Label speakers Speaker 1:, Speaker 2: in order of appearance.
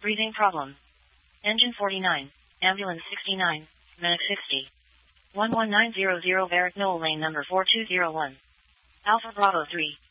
Speaker 1: Breathing problem. Engine 49. Ambulance 69. Medic 60. 11900 Varick Knoll Lane number 4201. Alpha Bravo 3.